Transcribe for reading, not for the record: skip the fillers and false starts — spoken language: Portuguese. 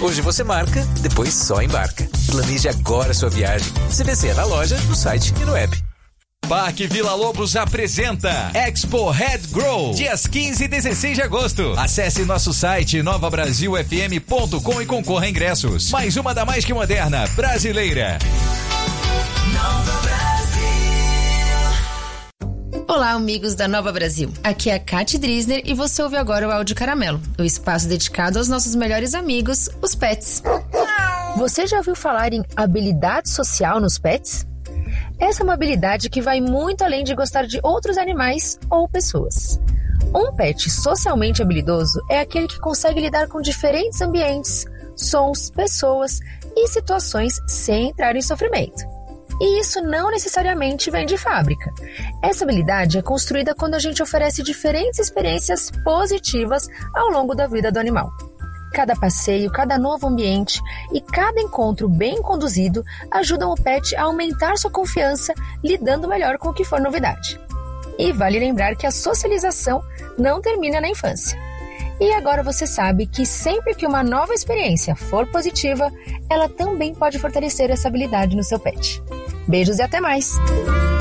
Hoje você marca, depois só embarca. Planeje agora sua viagem. CVC na loja, no site e no app. Parque Vila Lobos apresenta Expo Head Grow, dias 15 e 16 de agosto. Acesse nosso site novabrasilfm.com e concorra a ingressos. Mais uma da mais que moderna brasileira. Nova Brasil. Olá, amigos da Nova Brasil. Aqui é a Kati Drisner e você ouve agora o Áudio Caramelo, o espaço dedicado aos nossos melhores amigos, os pets. Você já ouviu falar em habilidade social nos pets? Essa é uma habilidade que vai muito além de gostar de outros animais ou pessoas. Um pet socialmente habilidoso é aquele que consegue lidar com diferentes ambientes, sons, pessoas e situações sem entrar em sofrimento. E isso não necessariamente vem de fábrica. Essa habilidade é construída quando a gente oferece diferentes experiências positivas ao longo da vida do animal. Cada passeio, cada novo ambiente e cada encontro bem conduzido ajudam o pet a aumentar sua confiança, lidando melhor com o que for novidade. E vale lembrar que a socialização não termina na infância. E agora você sabe que sempre que uma nova experiência for positiva, ela também pode fortalecer essa habilidade no seu pet. Beijos e até mais!